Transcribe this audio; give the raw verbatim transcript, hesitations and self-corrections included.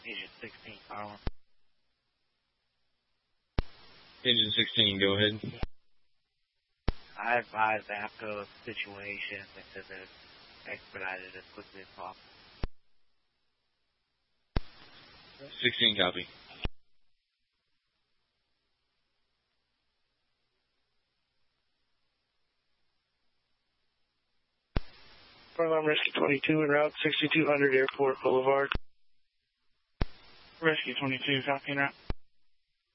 Agent sixteen, power. Agent sixteen, go ahead. I advised A F C O of the situation. They said that it's expedited as quickly as possible. sixteen, copy. Alarm Rescue twenty-two en route, sixty-two hundred Airport Boulevard. Rescue twenty-two, copy en route.